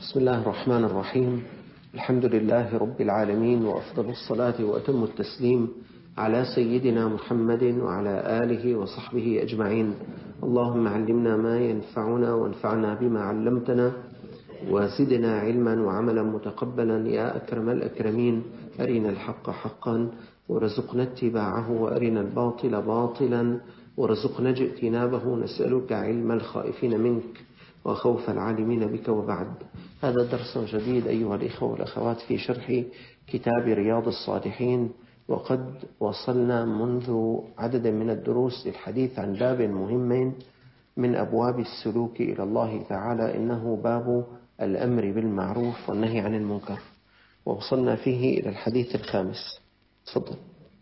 بسم الله الرحمن الرحيم. الحمد لله رب العالمين، وأفضل الصلاة وأتم التسليم على سيدنا محمد وعلى آله وصحبه أجمعين. اللهم علمنا ما ينفعنا وانفعنا بما علمتنا وزدنا علما وعملا متقبلا يا أكرم الأكرمين. أرنا الحق حقا ورزقنا اتباعه، وأرنا الباطل باطلا ورزقنا اجتنابه. نسألك علم الخائفين منك وخوف العالمين بك. وبعد، هذا درس جديد أيها الإخوة والأخوات في شرح كتاب رياض الصالحين، وقد وصلنا منذ عدد من الدروس للحديث عن باب مهم من أبواب السلوك إلى الله تعالى، إنه باب الأمر بالمعروف والنهي عن المنكر، ووصلنا فيه إلى الحديث الخامس. تفضل.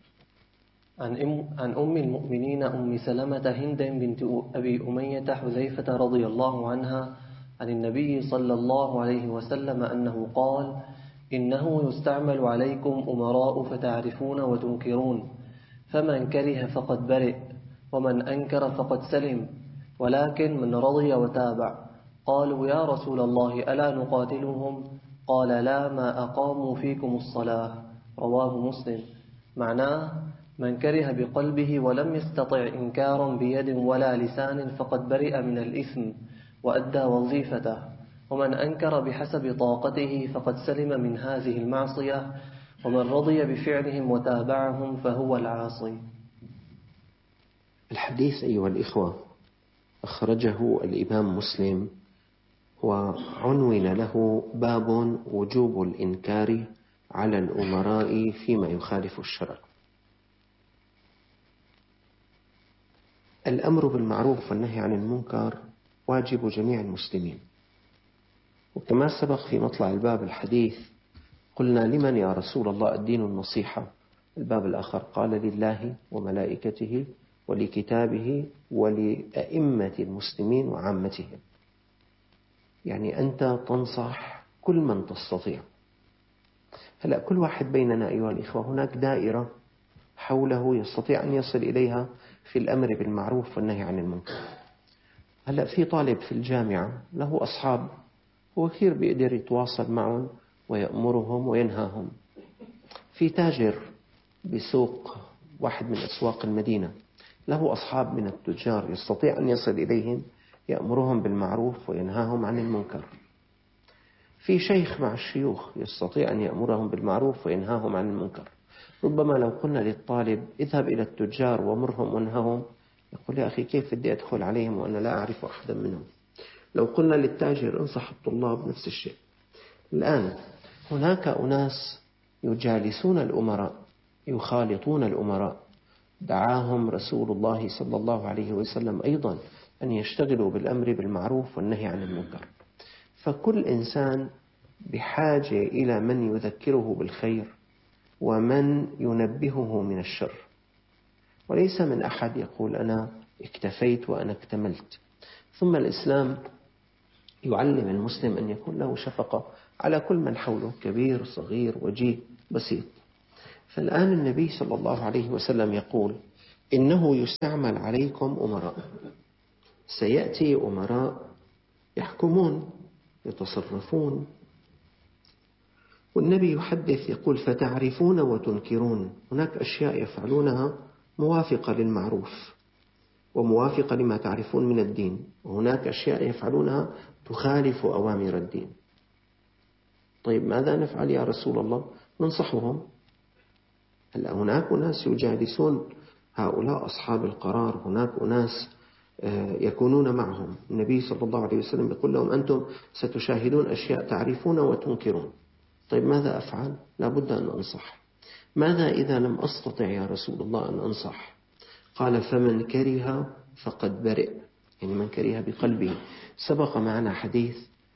عن أم المؤمنين أم سلمة هند بنت أبي أمية حذيفة رضي الله عنها عن النبي صلى الله عليه وسلم أنه قال: إنه يستعمل عليكم أمراء فتعرفون وتنكرون، فمن كره فقد برئ، ومن أنكر فقد سلم، ولكن من رضي وتابع. قالوا: يا رسول الله ألا نقاتلهم؟ قال: لا، ما أقاموا فيكم الصلاة. رواه مسلم. معناه: من كره بقلبه ولم يستطع إنكارا بيد ولا لسان فقد برئ من الإثم وأدى وظيفته، ومن أنكر بحسب طاقته فقد سلم من هذه المعصية، ومن رضي بفعلهم وتابعهم فهو العاصي. الحديث أيها الإخوة أخرجه الإمام مسلم، وعنون له باب وجوب الإنكار على الأمراء فيما يخالف الشرع. الأمر بالمعروف والنهي عن المنكر واجب جميع المسلمين، وكما سبق في مطلع الباب الحديث قلنا: لمن يا رسول الله الدين النصيحة؟ الباب الآخر قال: لله وملائكته ولكتابه ولأئمة المسلمين وعامتهم. يعني أنت تنصح كل من تستطيع. هلأ كل واحد بيننا أيها الإخوة هناك دائرة حوله يستطيع أن يصل إليها في الأمر بالمعروف والنهي عن المنكر. هلأ في طالب في الجامعة له أصحاب هو كثير بيقدر يتواصل معهم ويأمرهم وينهاهم. في تاجر بسوق واحد من أسواق المدينة له أصحاب من التجار يستطيع أن يصل إليهم يأمرهم بالمعروف وينهاهم عن المنكر. في شيخ مع الشيوخ يستطيع أن يأمرهم بالمعروف وينهاهم عن المنكر. ربما لو قلنا للطالب اذهب إلى التجار ومرهم وانههم، يقول: يا أخي كيف بدي أدخل عليهم وأنا لا أعرف أحدا منهم. لو قلنا للتاجر انصح الطلاب، نفس الشيء. الآن هناك أناس يجالسون الأمراء، يخالطون الأمراء، دعاهم رسول الله صلى الله عليه وسلم أيضا أن يشتغلوا بالأمر بالمعروف والنهي عن المنكر. فكل إنسان بحاجة إلى من يذكره بالخير ومن ينبهه من الشر، وليس من أحد يقول أنا اكتفيت وأنا اكتملت. ثم الإسلام يعلم المسلم أن يكون له شفقة على كل من حوله، كبير صغير وجيه بسيط. فالآن النبي صلى الله عليه وسلم يقول: إنه يستعمل عليكم أمراء، سيأتي أمراء يحكمون يتصرفون. والنبي يحدث يقول: فتعرفون وتنكرون. هناك أشياء يفعلونها موافقة للمعروف وموافقة لما تعرفون من الدين، وهناك أشياء يفعلونها تخالف أوامر الدين. طيب ماذا نفعل يا رسول الله؟ ننصحهم. هلا هناك ناس يجالسون هؤلاء أصحاب القرار، هناك أناس يكونون معهم. النبي صلى الله عليه وسلم يقول لهم: أنتم ستشاهدون أشياء تعرفون وتنكرون. طيب ماذا أفعل؟ لا بد أن أنصح. ماذا إذا لم أستطع يا رسول الله أن أنصح؟ قال: فمن كره فقد برئ، يعني من كره بقلبه. سبق معنا حديث: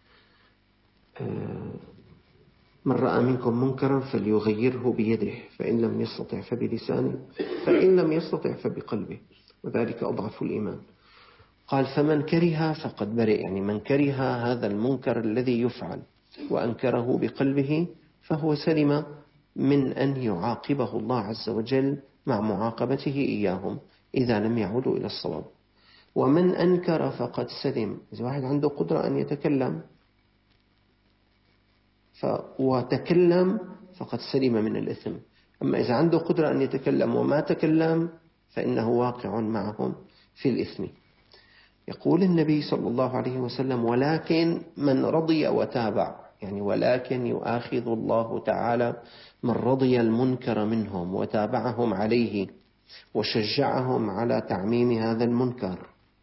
من رأى منكم منكرا فليغيره بيده، فإن لم يستطع فبلسانه، فإن لم يستطع فبقلبه، وذلك أضعف الإيمان. قال: فمن كره فقد برئ، يعني من كره هذا المنكر الذي يفعل وأنكره بقلبه فهو سلم من أن يعاقبه الله عز وجل مع معاقبته إياهم إذا لم يعودوا إلى الصواب. ومن أنكر فقد سلم، إذا واحد عنده قدرة أن يتكلم وتكلم فقد سلم من الإثم. أما إذا عنده قدرة أن يتكلم وما تكلم فإنه واقع معهم في الإثم. يقول النبي صلى الله عليه وسلم: ولكن من رضي وتابع، يعني ولكن يؤاخذ الله تعالى من رضي المنكر منهم وتابعهم عليه وشجعهم على تعميم هذا المنكر،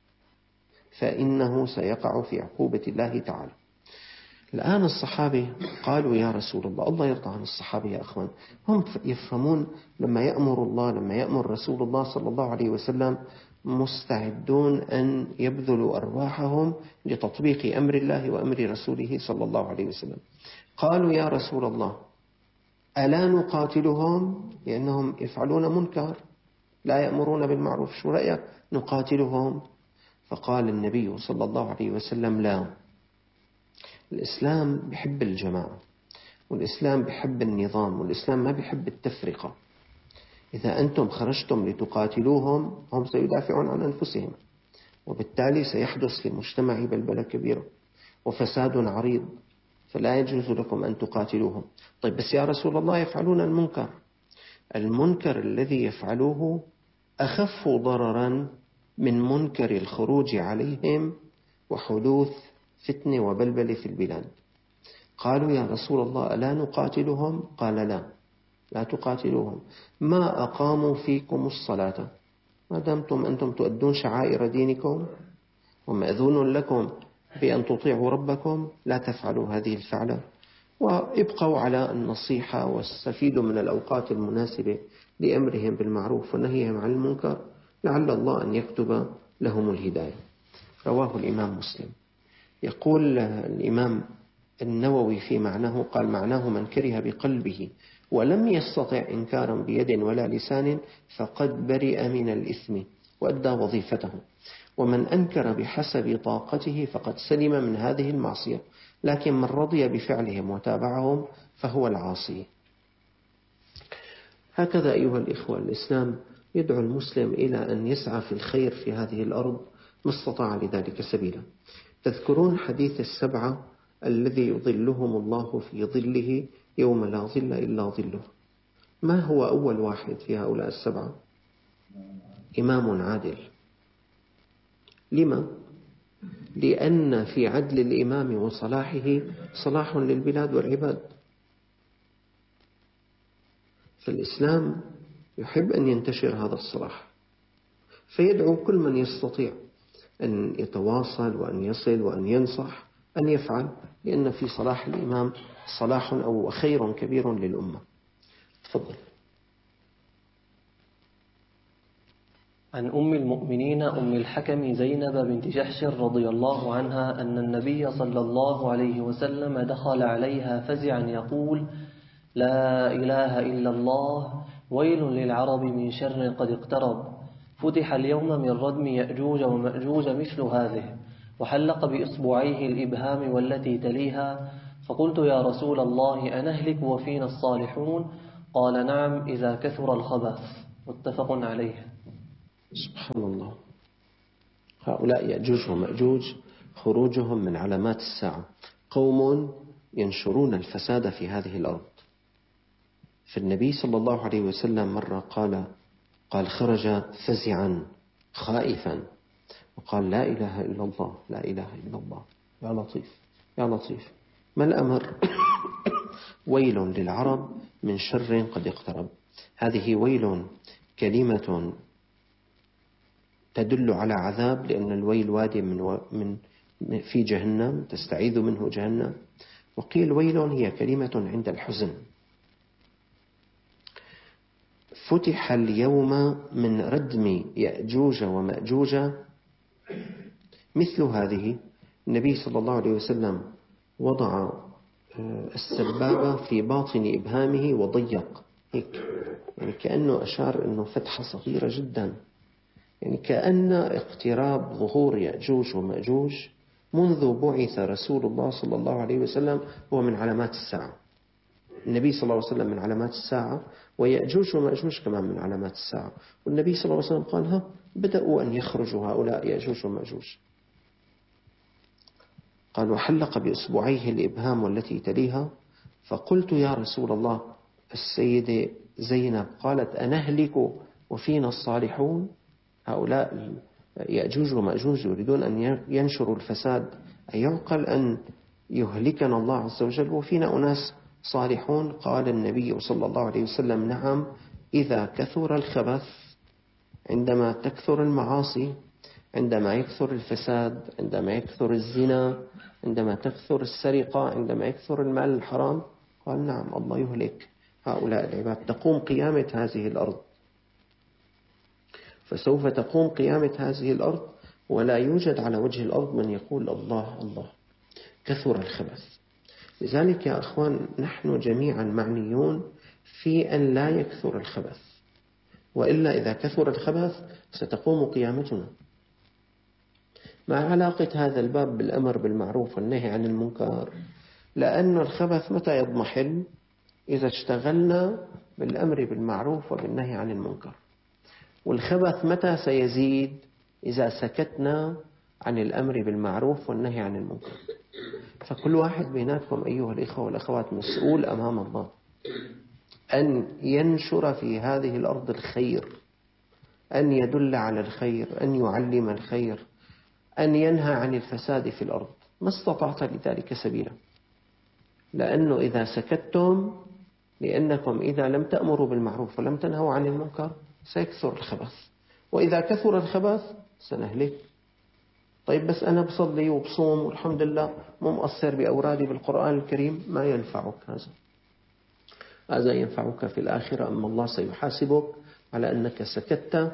فإنه سيقع في عقوبة الله تعالى. الآن الصحابة قالوا: يا رسول الله، الله يرضى عن الصحابة يا أخوان، هم يفهمون لما يأمر الله، لما يأمر رسول الله صلى الله عليه وسلم، مستعدون أن يبذلوا أرواحهم لتطبيق أمر الله وأمر رسوله صلى الله عليه وسلم. قالوا: يا رسول الله، ألا نقاتلهم لأنهم يفعلون منكر لا يأمرون بالمعروف، شو رأيك نقاتلهم؟ فقال النبي صلى الله عليه وسلم: لا، الإسلام بحب الجماعة، والإسلام بحب النظام، والإسلام ما بحب التفرقة. إذا أنتم خرجتم لتقاتلوهم هم سيدافعون عن أنفسهم، وبالتالي سيحدث في المجتمع بلبلة كبيرة وفساد عريض، فلا يجوز لكم أن تقاتلوهم. طيب بس يا رسول الله يفعلون المنكر. المنكر الذي يفعلوه أخف ضررا من منكر الخروج عليهم وحدوث فتنة وبلبلة في البلاد. قالوا: يا رسول الله، ألا نقاتلهم؟ قال: لا، لا تقاتلوهم ما أقاموا فيكم الصلاة، ما دمتم أنتم تؤدون شعائر دينكم ومأذون لكم بأن تطيعوا ربكم، لا تفعلوا هذه الفعلة، وابقوا على النصيحة واستفيدوا من الأوقات المناسبة لأمرهم بالمعروف ونهيهم عن المنكر، لعل الله أن يكتب لهم الهداية. رواه الإمام مسلم. يقول الإمام النووي في معناه، قال: معناه من كره بقلبه ولم يستطع إنكارا بيد ولا لسان فقد برئ من الإثم وأدى وظيفته، ومن أنكر بحسب طاقته فقد سلم من هذه المعصية، لكن من رضي بفعلهم وتابعهم فهو العاصي. هكذا أيها الإخوة، الإسلام يدعو المسلم إلى أن يسعى في الخير في هذه الأرض ما استطاع لذلك سبيلا. تذكرون حديث السبعة الذي يظلهم الله في ظله يوم لا ظل إلا ظله؟ ما هو أول واحد في هؤلاء السبعة؟ إمام عادل. لما؟ لأن في عدل الإمام وصلاحه صلاح للبلاد والعباد. فالإسلام يحب أن ينتشر هذا الصلاح، فيدعو كل من يستطيع أن يتواصل وأن يصل وأن ينصح أن يفعل، لأن في صلاح الإمام صلاح أو خير كبير للأمة. تفضل. عن أم المؤمنين أم الحكم زينب بنت جحش رضي الله عنها أن النبي صلى الله عليه وسلم دخل عليها فزعا يقول: لا إله إلا الله، ويل للعرب من شر قد اقترب، فتح اليوم من ردم يأجوج ومأجوج مثل هذه، وحلق بإصبعيه الإبهام والتي تليها، فقلت: يا رسول الله، أنهلك وفينا الصالحون؟ قال: نعم، إذا كثر الخبث. متفق عليه. سبحان الله. هؤلاء يأجوج ومأجوج خروجهم من علامات الساعة، قوم ينشرون الفساد في هذه الأرض. فالنبي صلى الله عليه وسلم مرة قال خرج فزعا خائفا وقال: لا إله إلا الله، لا إله إلا الله. يا لطيف يا لطيف، ما الأمر؟ ويل للعرب من شر قد اقترب. هذه ويل كلمة تدل على عذاب، لأن الويل وادي من في جهنم تستعيذ منه جهنم. وقيل ويل هي كلمة عند الحزن. فتح اليوم من ردم يأجوج ومأجوج مثل هذه. النبي صلى الله عليه وسلم وضع السبابة في باطن إبهامه وضيق هيك، يعني كأنه أشار أنه فتحة صغيرة جدا، يعني كأن اقتراب ظهور يأجوج ومأجوج منذ بعث رسول الله صلى الله عليه وسلم هو من علامات الساعة. النبي صلى الله عليه وسلم من علامات الساعة، ويأجوج ومأجوج كمان من علامات الساعة. والنبي صلى الله عليه وسلم قال: بدأوا أن يخرجوا هؤلاء يأجوج ومأجوج. قال: وحلق بإصبعيه الإبهام والتي تليها، فقلت يا رسول الله، السيدة زينب قالت أنهلك وفينا الصالحون؟ هؤلاء يأجوج ومأجوج يريدون أن ينشروا الفساد، أيعقل أن يهلكنا الله عز وجل وفينا أناس صالحون؟ قال النبي صلى الله عليه وسلم نعم، إذا كثر الخبث، عندما تكثر المعاصي، عندما يكثر الفساد، عندما يكثر الزنا، عندما تكثر السرقة، عندما يكثر المال الحرام، قال نعم الله يهلك هؤلاء العباد. تقوم قيامة هذه الأرض، فسوف تقوم قيامة هذه الأرض ولا يوجد على وجه الأرض من يقول الله الله، كثر الخبث. لذلك يا أخوان نحن جميعا معنيون في أن لا يكثر الخبث، وإلا إذا كثر الخبث ستقوم قيامتنا. ما علاقة هذا الباب بالأمر بالمعروف والنهي عن المنكر؟ لأن الخبث متى يضمحل؟ إذا اشتغلنا بالأمر بالمعروف وبالنهي عن المنكر. والخبث متى سيزيد؟ إذا سكتنا عن الأمر بالمعروف والنهي عن المنكر. فكل واحد بيناتكم أيها الإخوة والأخوات مسؤول أمام الله أن ينشر في هذه الأرض الخير، أن يدل على الخير، أن يعلم الخير، أن ينهى عن الفساد في الأرض، ما استطعت لذلك سبيلا. لأنه إذا سكتتم، لأنكم إذا لم تأمروا بالمعروف ولم تنهوا عن المنكر سيكثر الخبث، وإذا كثر الخبث سنهلك. طيب بس أنا بصلي وبصوم والحمد لله مو مقصر بأورادي بالقرآن الكريم، ما ينفعك هذا ينفعك في الآخرة، أما الله سيحاسبك على أنك سكت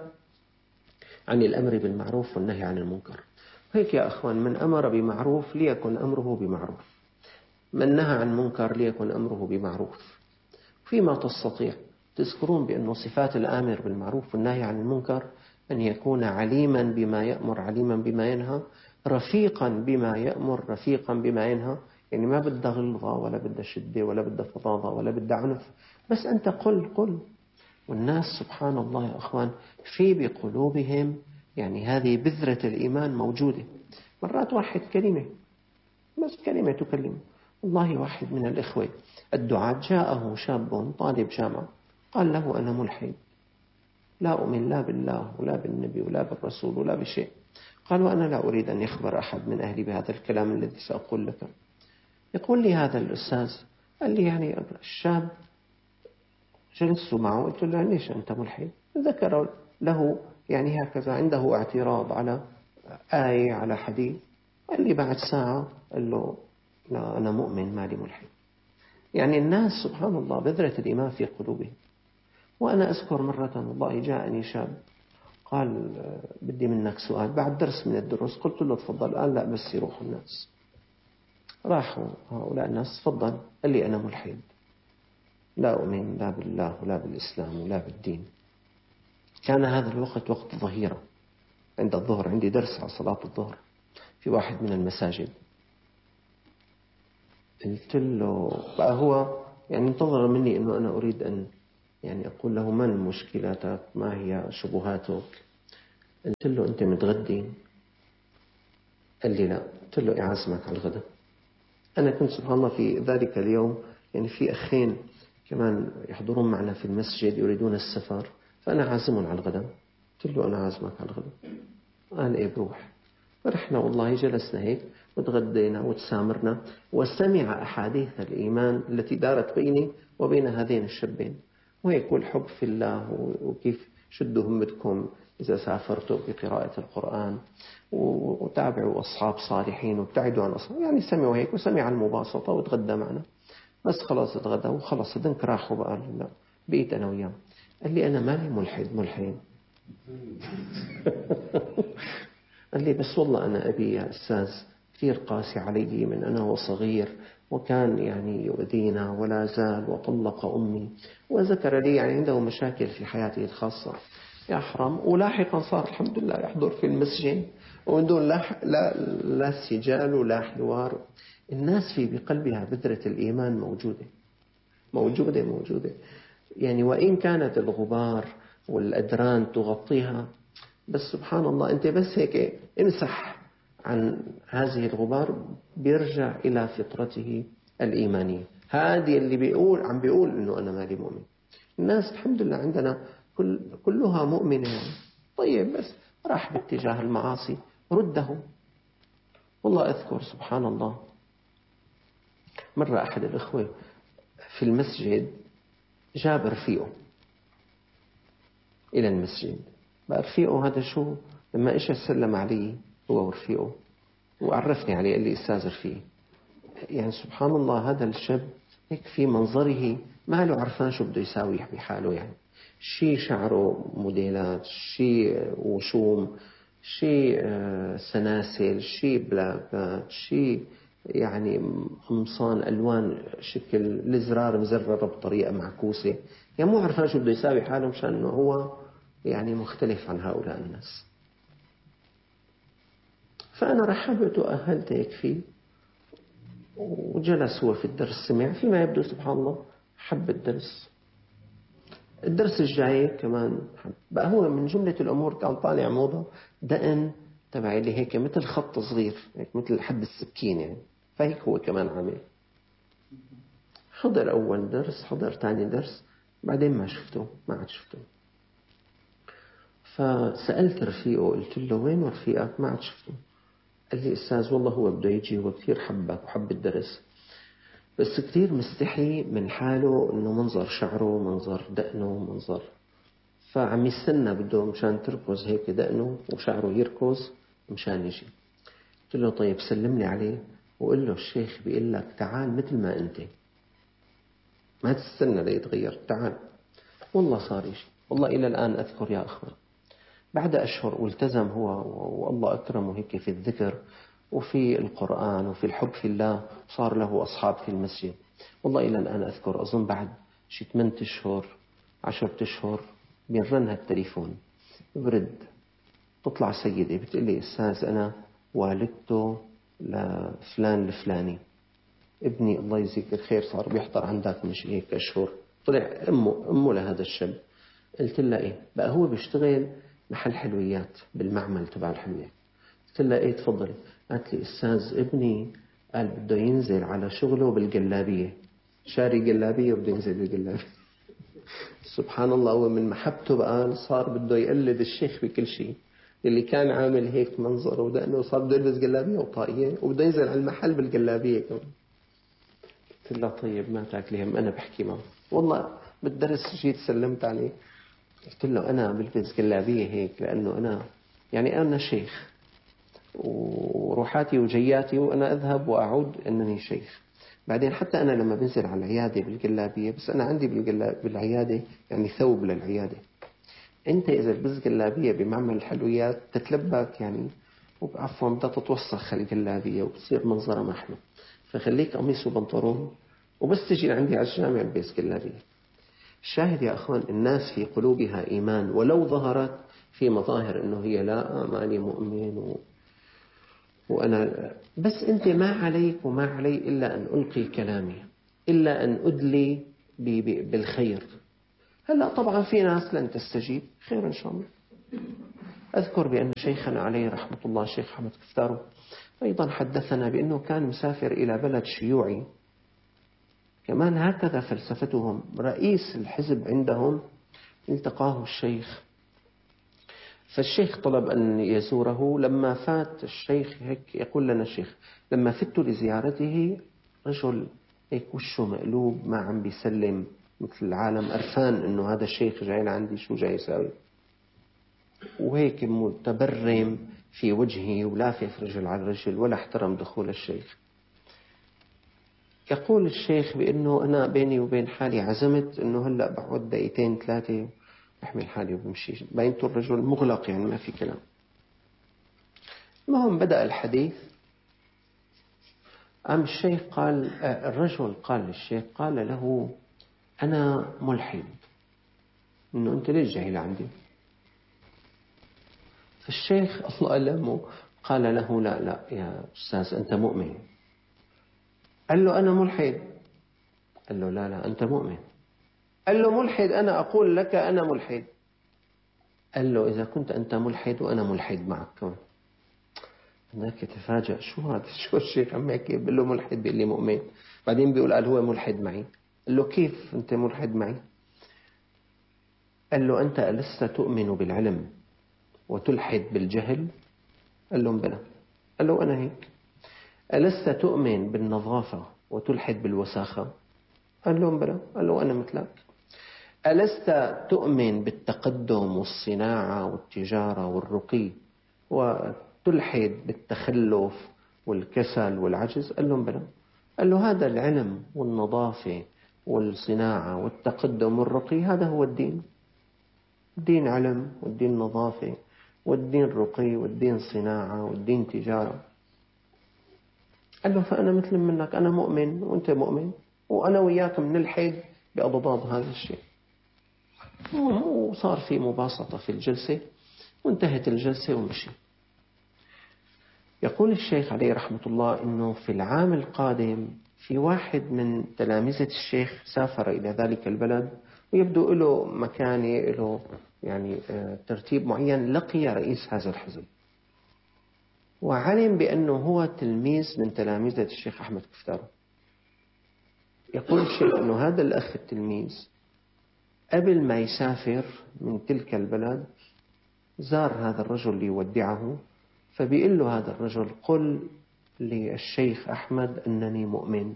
عن الأمر بالمعروف والنهي عن المنكر. هيك يا أخوان، من أمر بمعروف ليكن أمره بمعروف، من نهى عن منكر ليكن أمره بمعروف. فيما تستطيع تذكرون بأن صفات الآمر بالمعروف والنهي عن المنكر أن يكون عليما بما يأمر، عليما بما ينهى، رفيقا بما يأمر، رفيقا بما ينهى. يعني ما بدها غلظة ولا بدها شدة ولا بدها فظاظة ولا بدها عنف، بس أنت قل. والناس سبحان الله يا أخوان في بقلوبهم يعني هذه بذرة الإيمان موجودة. مرات واحد كلمة، بس كلمة تكلمه. والله واحد من الإخوة الدعاة جاءه شاب طالب جامعة قال له أنا ملحد، لا أؤمن لا بالله ولا بالنبي ولا بالرسول ولا بشيء. قال وأنا لا أريد أن يخبر أحد من أهلي بهذا الكلام الذي سأقول لك. يقول لي هذا الأستاذ، قال لي يعني الشاب جلست معه قلت له ليش أنت ملحد؟ ذكر له يعني هكذا عنده اعتراض على آية على حديث. قال لي بعد ساعة قال له لا أنا مؤمن مالي ملحد. يعني الناس سبحان الله بذرة الإيمان في قلوبهم. وأنا أذكر مرة والله جاءني شاب قال بدي منك سؤال بعد درس من الدروس. قلت له تفضل. قال لا بس يروحوا الناس. راحوا هؤلاء الناس تفضل. قال لي أنا ملحد، لا أؤمن لا بالله ولا بالإسلام ولا بالدين. كان هذا الوقت وقت ظهيرة عند الظهر، عندي درس على صلاة الظهر في واحد من المساجد. قلت له بقى هو يعني انتظر مني أنه أنا أريد أن يعني أقول له من مشكلاتك، ما هي شبهاتك. قلت له أنت متغدي؟ قال لي لا. قلت له أعزمك على الغداء. أنا كنت سبحان الله في ذلك اليوم يعني في أخين كمان يحضرون معنا في المسجد يريدون السفر، فأنا عازمهم على الغداء. قلت له أنا عازمك على الغداء. قال إيه بروح. فرحنا والله جلسنا هيك وتغدينا وتسامرنا، وسمع أحاديث الإيمان التي دارت بيني وبين هذين الشابين، وهيك والحب في الله، وكيف شدوا همتكم إذا سافرتوا بقراءة القرآن، وتابعوا أصحاب صالحين وابتعدوا عن أصحاب. يعني سمعوا هيك وسمع المباسطة وتغدى معنا. بس خلاص اتغدى وخلاص هذنك راحوا بقى. لا بقيت أنا وياه. قال لي أنا مالي ملحد قال لي بس والله أنا أبي يا أستاذ كثير قاسي علي من أنا وصغير، وكان يعني يؤذينا ولا زال، وطلق أمي، وذكر لي يعني عنده مشاكل في حياته الخاصة يا حرام. ولاحقا صار الحمد لله يحضر في المسجد ومن لا سجال ولا حوار. الناس في بقلبها بذرة الإيمان موجودة يعني، وإن كانت الغبار والأدران تغطيها، بس سبحان الله أنت بس هيك امسح عن هذه الغبار بيرجع إلى فطرته الإيمانية. هذه اللي عم بيقول إنه أنا مالي مؤمن. الناس الحمد لله عندنا كلها مؤمنة يعني. طيب بس راح باتجاه المعاصي رده. والله أذكر سبحان الله مرة أحد الإخوة في المسجد جاب رفيقه إلى المسجد. بقى رفيقه هذا شو؟ لما إجا سلم علي هو ورفيقه وعرفني عليه، قال لي أستاذ رفيقي. يعني سبحان الله هذا الشاب هيك في منظره ما له عرفان شو بده يساوي بحاله. يعني شي شعره موديلات، شي وشوم، شي سلاسل، شي بلاكات، شي يعني قمصان ألوان شكل الزرار مزررة بطريقة معكوسة. يعني مو عرفان شو بده يساوي حاله مشان إنه هو يعني مختلف عن هؤلاء الناس. فأنا رحبت وأهلت هيك فيه، وجلس هو في الدرس سمع فيما يبدو سبحان الله حب الدرس. الدرس الجاي كمان حب. بقى هو من جملة الأمور كان طالع موضة دقن تبع اللي هيك مثل خط صغير هيك مثل حد السكين يعني. فهيك هو كمان عامل. حضر أول درس، حضر ثاني درس، بعدين ما شفته، ما عاد شفته. فسألت رفيقه قلت له وين رفيقك؟ ما عاد شفته. قال لي أستاذ والله هو بده يجي، هو كثير حبك وحب الدرس، بس كثير مستحي من حاله إنه منظر شعره، منظر دقنه، منظر، فعم يستنى بده مشان تركز هيك دقنه وشعره يركز مشان يجي. قلت له طيب سلم لي عليه وقل له الشيخ بيقول لك تعال مثل ما أنت، ما تستنى ليتغير، تعال. والله صار يجي. والله إلى الآن أذكر يا أخوان بعد أشهر والتزم هو، والله أكرمه هيك في الذكر وفي القرآن وفي الحب في الله، صار له أصحاب في المسجد. والله إلى الآن أذكر أظن بعد شي 8 أشهر 10 أشهر بيرن التليفون برد، تطلع سيدة بتقول لي أستاذ أنا والدته لفلان الفلاني، ابني الله يجزيك الخير صار بيحضر عندك مش هيك أشهر، طلع أمه لهذا الشاب. قلت لها إيه بقى؟ هو بيشتغل محل حلويات بالمعمل تبع الحلويات. قلت لها إيه تفضلي؟ قالت لي أستاذ ابني قال بده ينزل على شغله بالجلابية، شاري جلابية وبده ينزل بالجلابية. سبحان الله هو من محبته بقى صار بده يقلد الشيخ بكل شيء. اللي كان عامل هيك منظر ودقنه صار بده يلبس جلابية وطاقية وبده ينزل على المحل بالجلابية كمان. قلت له طيب ما تاكلي هم، أنا بحكي معه. والله بالدرس جيت سلمت عليه قلت له أنا بلبس جلابية هيك لأنه أنا يعني أنا شيخ وروحاتي وجياتي وأنا أذهب وأعود أنني شيخ. بعدين حتى أنا لما بنزل على العيادة بالجلابية، بس أنا عندي بالعيادة يعني ثوب للعيادة. أنت إذا لبست جلابية بمعمل الحلويات تتلبك يعني، وعفوا بدها تتوسخ الجلابية وبتصير منظرها ما حلو. فخليك قميص وبنطلون وبس تجي عندي على الجامع البس جلابية. الشاهد يا أخوان الناس في قلوبها إيمان ولو ظهرت في مظاهر أنه هي لا ماني مؤمن وأنا، بس أنت ما عليك وما علي إلا أن ألقي كلامي، إلا أن أدلي بالخير. هلأ طبعا في ناس لن تستجيب، خير إن شاء الله. أذكر بأن شيخنا عليه رحمة الله الشيخ حمد كفتارو أيضا حدثنا بأنه كان مسافر إلى بلد شيوعي كمان هكذا فلسفتهم. رئيس الحزب عندهم التقاه الشيخ، فالشيخ طلب أن يزوره. لما فات الشيخ هيك يقول لنا الشيخ لما فت لزيارته رجل هيك وشه مقلوب ما عم بيسلم مثل العالم، قرفان أنه هذا الشيخ جاي لعندي شو جاي يساوي، وهيك متبرم في وجهه ولافف رجل على رجل ولا احترم دخول الشيخ. يقول الشيخ بأنه أنا بيني وبين حالي عزمت أنه هلأ بقعد دقيقتين ثلاثة بحمل حالي وبمشي. بينته الرجل مغلق يعني ما في كلام. المهم بدأ الحديث. الشيخ قال الرجل قال للشيخ قال له أنا ملحد، إنه أنت ليش جاي لعندي؟ فالشيخ الله ألمه قال له لا لا يا أستاذ أنت مؤمن. قال له أنا ملحد. قال له لا لا أنت مؤمن. قال له ملحد أنا أقول لك أنا ملحد. قال له إذا كنت أنت ملحد وأنا ملحد معك. هناك يتفاجأ، شو هذا، شو الشيخ عم يحكي؟ بيقول له ملحد، بيقول لي مؤمن. بعدين بيقول قال هو ملحد معي. قال له كيف أنت ملحد معي؟ قال له أنت ألست تؤمن بالعلم وتلحد بالجهل؟ قال له بلى. قال له أنا هيك. ألست تؤمن بالنظافة وتلحد بالوساخة؟ قال له بلى. قال له أنا مثلك. ألست تؤمن بالتقدم والصناعة والتجارة والرقي وتلحد بالتخلف والكسل والعجز؟ قال لهم بلى. قال له هذا العلم والنظافة والصناعة والتقدم والرقي هذا هو الدين. الدين علم، والدين نظافة، والدين رقي، والدين صناعة، والدين تجارة. قال له فأنا مثل منك، أنا مؤمن وأنت مؤمن، وأنا وياك بنلحد بأضداد هذا الشيء. وصار في مباسطة في الجلسة، وانتهت الجلسة ومشي. يقول الشيخ عليه رحمة الله إنه في العام القادم في واحد من تلامذة الشيخ سافر إلى ذلك البلد، ويبدو له مكانة، له يعني ترتيب معين، لقي رئيس هذا الحزب وعلم بأنه هو تلميذ من تلامذة الشيخ أحمد كفتارو. يقول الشيخ أنه هذا الأخ التلميذ قبل ما يسافر من تلك البلد زار هذا الرجل ليودعه، فبيقول له هذا الرجل قل للشيخ أحمد أنني مؤمن.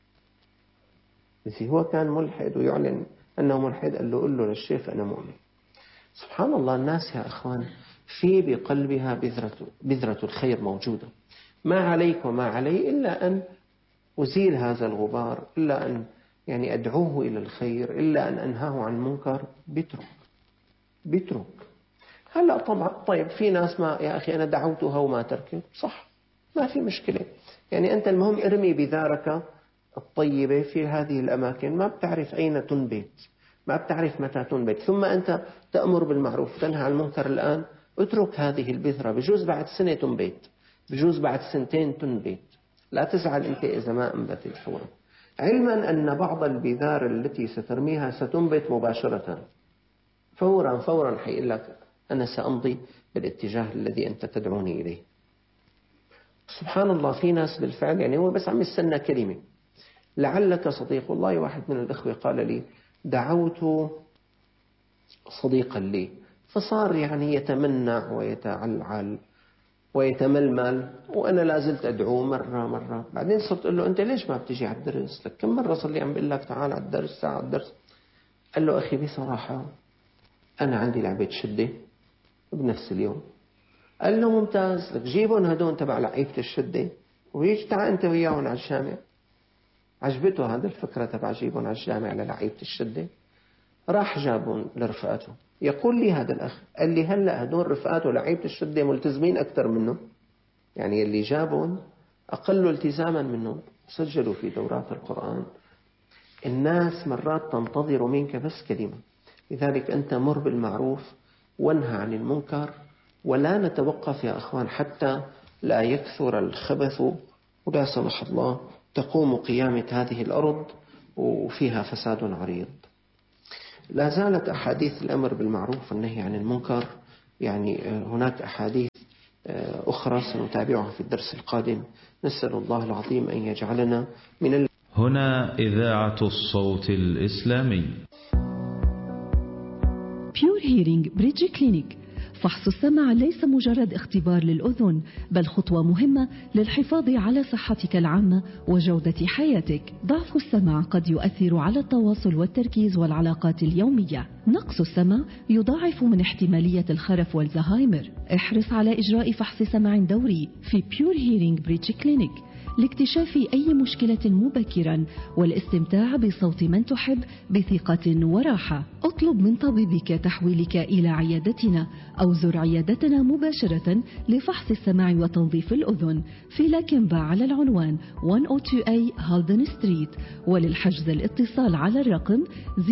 بس هو كان ملحد ويعلن أنه ملحد، قال له قل له للشيخ أنا مؤمن. سبحان الله، الناس يا أخوان في بقلبها بذرة الخير موجودة. ما عليك وما علي إلا أن أزيل هذا الغبار، إلا أن يعني أدعوه إلى الخير، إلا أن أنهاه عن منكر، بيترك. هلأ طبعا طيب في ناس ما يا أخي أنا دعوتها وما تركت، صح، ما في مشكلة. يعني أنت المهم ارمي بذارك الطيبة في هذه الأماكن، ما بتعرف أين تنبت، ما بتعرف متى تنبت. ثم أنت تأمر بالمعروف تنهى عن المنكر الآن، اترك هذه البذرة، بجوز بعد سنة تنبت، بجوز بعد سنتين تنبت. لا تزعل أنت إذا ما أنبتت فورا، علما أن بعض البذار التي سترميها ستنبت مباشرة، فورا حيقول لك أنا سأمضي بالاتجاه الذي أنت تدعوني إليه. سبحان الله، في ناس بالفعل يعني هو بس عم يستنى كلمة. لعلك صديق، والله واحد من الأخوة قال لي دعوت صديقا لي فصار يعني يتمنع ويتعلعل ويتململ، وأنا لازلت أدعوه مرة. بعدين صرت أقول له أنت ليش ما بتجي على الدرس؟ لك كم مرة صار لي عم بقول لك تعال على الدرس، ساعة على الدرس. قال له أخي بصراحة أنا عندي لعبة شدة بنفس اليوم. قال له ممتاز، لك جيبهم هدول تبع لعيبة الشدة ويجي تعال أنت وياهم على الجامع. عجبته هذا الفكرة تبع جيبهم على الجامع للعيبة الشدة، راح جابهم لرفقاته. يقول لي هذا الأخ قال لي هلأ هدول رفقاته لعيبة الشدة ملتزمين أكثر منه، يعني اللي جابهم أقل التزاما منه، سجلوا في دورات القرآن. الناس مرات تنتظر منك بس كلمة. لذلك أنت مر بالمعروف وانهى عن المنكر، ولا نتوقف يا أخوان حتى لا يكثر الخبث ولا سمح الله تقوم قيامة هذه الأرض وفيها فساد عريض. لا زالت أحاديث الأمر بالمعروف والنهي عن المنكر، يعني هناك أحاديث أخرى سنتابعها في الدرس القادم. نسأل الله العظيم أن يجعلنا من هنا إذاعة الصوت الإسلامي. Pure Hearing Bridge Clinic. فحص السمع ليس مجرد اختبار للأذن، بل خطوة مهمة للحفاظ على صحتك العامة وجودة حياتك. ضعف السمع قد يؤثر على التواصل والتركيز والعلاقات اليومية. نقص السمع يضاعف من احتمالية الخرف والزهايمر. احرص على إجراء فحص سمع دوري في Pure Hearing Bridge Clinic لاكتشاف أي مشكلة مبكرا والاستمتاع بصوت من تحب بثقة وراحة. اطلب من طبيبك تحويلك إلى عيادتنا أو زر عيادتنا مباشرة لفحص السمع وتنظيف الأذن في لاكنبا على العنوان 102A هالدن ستريت. وللحجز الاتصال على الرقم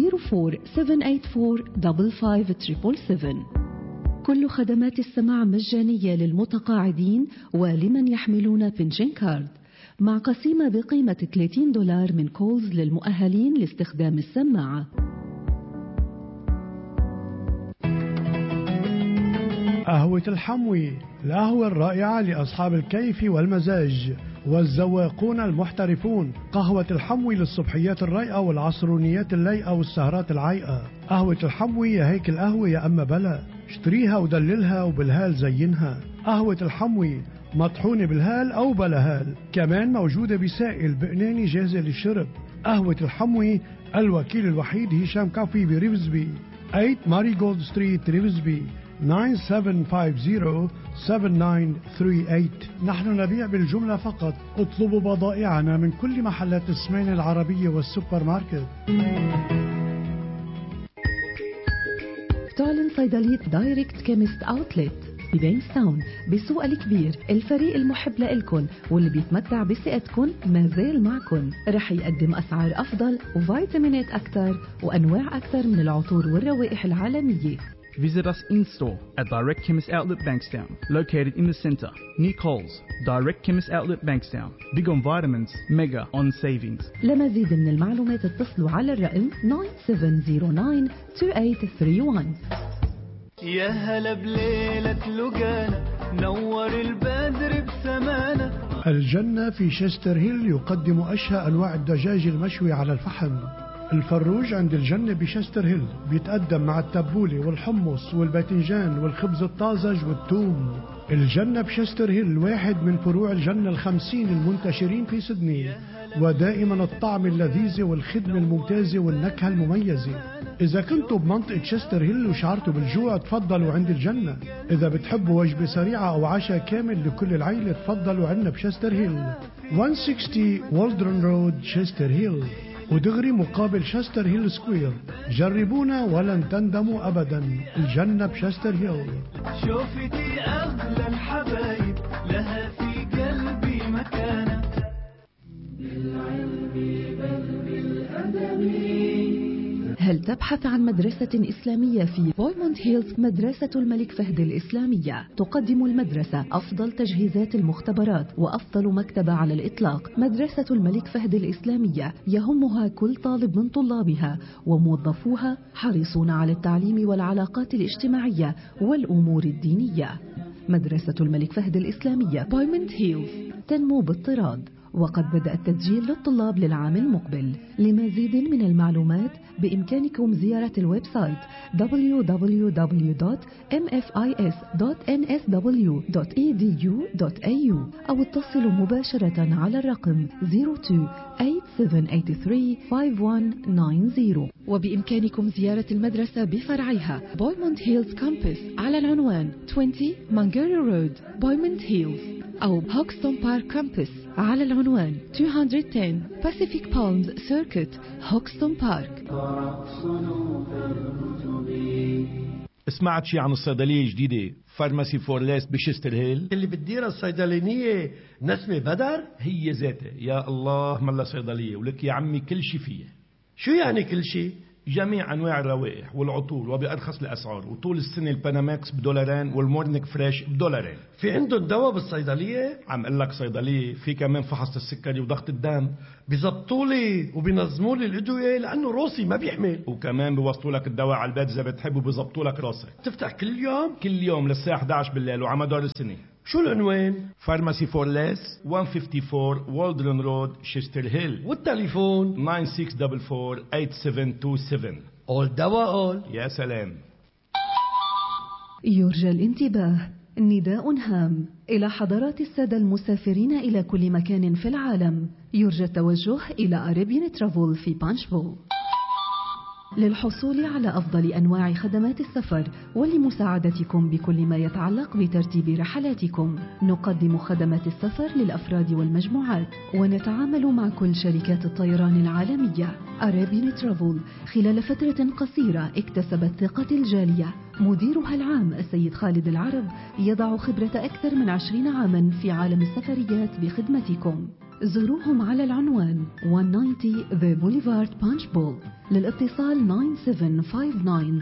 04784557777. كل خدمات السماع مجانية للمتقاعدين ولمن يحملون بنشن كارد، مع قسيمة بقيمة $30 من كولز للمؤهلين لاستخدام السماعة. قهوة الحموي، القهوة الرائعة لأصحاب الكيف والمزاج والذواقون المحترفون. قهوة الحموي للصبحيات الرايقة والعصرونيات اللايقة والسهرات العايقة. قهوة الحموي يا هيك القهوة يا أما بلا، اشتريها ودللها وبالهال زينها. قهوة الحموي مطحونة بالهال أو بلا هال، كمان موجودة بسائل بقناني جاهزة للشرب. قهوة الحموي الوكيل الوحيد هشام كافي بريفزبي، 8 ماري جولد ستريت ريفزبي، 9750-7938. نحن نبيع بالجملة فقط. اطلبوا بضائعنا من كل محلات السمين العربية والسوبر ماركت. تعلن صيدلية دايركت كيمست اوتلت ببينستاون بسوق الكبير. الفريق المحب لإلكن واللي بيتمتع بثقتكن ما زال معكن. رح يقدم أسعار أفضل وفيتامينات أكثر وأنواع أكثر من العطور والروائح العالمية. Visit us in-store at Direct Chemist Outlet Bankstown, located in the centre, near Coles. Direct Chemist Outlet Bankstown. Big on vitamins, mega on savings. لمزيد من المعلومات اتصلوا على الرقم 97092831. يا هلا بليلة لقانا نور البدر بسمانة. الجنة في شيستر هيل يقدم أشهى أنواع الدجاج المشوي على الفحم. الفروج عند الجنة بشيستر هيل بيتقدم مع التبولة والحمص والباذنجان والخبز الطازج والثوم. الجنة بشيستر هيل واحد من فروع الجنة 50 المنتشرين في سيدني، ودائما الطعم اللذيذ والخدمة الممتازة والنكهة المميزة. إذا كنتوا بمنطقة شيستر هيل وشعرتوا بالجوع تفضلوا عند الجنة. إذا بتحبوا وجبة سريعة أو عشاء كامل لكل العيلة تفضلوا عنا بشيستر هيل، 160 والدرن رود شيستر هيل، ودغري مقابل شيستر هيل سكوير. جربونا ولن تندموا أبدا. الجنة بشيستر هيل. شوفتي أغلى الحبايب لها في قلبي مكانة. بالعلم بل بالأدب. هل تبحث عن مدرسة إسلامية في بويموند هيلز؟ مدرسة الملك فهد الإسلامية تقدم المدرسة أفضل تجهيزات المختبرات وأفضل مكتبة على الإطلاق. مدرسة الملك فهد الإسلامية يهمها كل طالب من طلابها، وموظفوها حريصون على التعليم والعلاقات الاجتماعية والأمور الدينية. مدرسة الملك فهد الإسلامية بويموند هيلز تنمو باضطراد، وقد بدأ التسجيل للطلاب للعام المقبل. لمزيد من المعلومات بإمكانكم زيارة الويب سايت www.mfis.nsw.edu.au أو اتصلوا مباشرة على الرقم 02-8783-5190. وبإمكانكم زيارة المدرسة بفرعها بويموند هيلز كامبس على العنوان 20 مانجيري رود بويموند هيلز، أو هوكستون بارك كامبس على العنوان 210 Pacific Palms Circuit هوكستون بارك. سمعت شي عن الصيدلية الجديدة فارماسي فورليس بشيستر هيل اللي بتديرها الصيدلانية نسمة بدر؟ هي ذاتها. يا الله ملا صيدلية ولك يا عمي كل شي فيها. شو يعني كل شي؟ جميع أنواع الروائح والعطور وبأرخص الأسعار، وطول السنة الباناماكس $2 والمورنيك فريش $2. في عندهم دواء بالصيدلية؟ عم قل لك صيدلية في كمان فحص السكري وضغط الدم. بيزبطولي وبينظموا لي الأدوية لأنه روسي ما بيحمل، وكمان بيوصلوا لك الدواء على البيت إذا بتحب وبيزبطوا لك راسك. تفتح كل يوم؟ كل يوم للساعة 11 بالليل وعلى مدار السنة. شو العنوان؟ فارماسي فورليس 154 والدرن رود شيستر هيل، والتليفون 9644-8727. أول دواء أول. يا سلام. يرجى الانتباه. نداء هام إلى حضرات السادة المسافرين إلى كل مكان في العالم. يرجى التوجه إلى أريبيان ترافل في بانشبول للحصول على أفضل أنواع خدمات السفر ولمساعدتكم بكل ما يتعلق بترتيب رحلاتكم. نقدم خدمات السفر للأفراد والمجموعات، ونتعامل مع كل شركات الطيران العالمية. أريبيان ترافل خلال فترة قصيرة اكتسبت ثقة الجالية. مديرها العام السيد خالد العرب يضع خبرة أكثر من 20 عاما في عالم السفريات بخدمتكم. زوروهم على العنوان 190 The Boulevard Punchbowl. للاتصال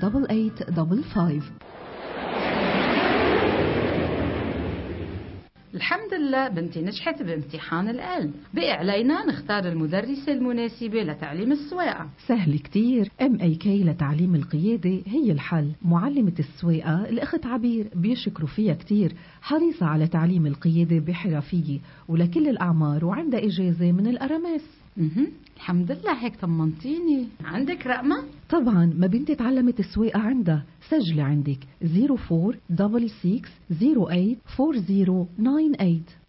97598855. الحمد لله بنتي نجحت بامتحان العلم، بقي علينا نختار المدرسة المناسبة لتعليم السواقة. سهل كتير، MAK لتعليم القيادة هي الحل. معلمة السواقة الأخت عبير بيشكروا فيها كتير، حريصة على تعليم القيادة بحرفية ولكل الأعمار وعندها إجازة من الأرامس. الحمد لله هيك طمنتيني. عندك رقمة؟ طبعا، ما بنتي تعلمت السواقة عندها. سجلي عندك 0466084098.